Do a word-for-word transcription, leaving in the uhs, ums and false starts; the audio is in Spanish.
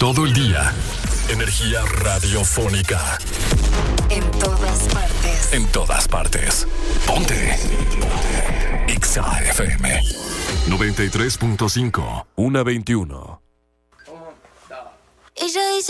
todo el día. Energía radiofónica. En todas partes. En todas partes. Ponte. Ponte. Exa F M. noventa y tres punto cinco. una veintiuno. Ella dice